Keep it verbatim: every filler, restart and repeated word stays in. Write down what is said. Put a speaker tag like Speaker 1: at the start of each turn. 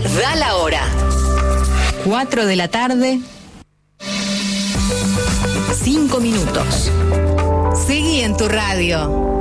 Speaker 1: Da la hora. Cuatro de la tarde. Cinco minutos. Seguí en tu radio.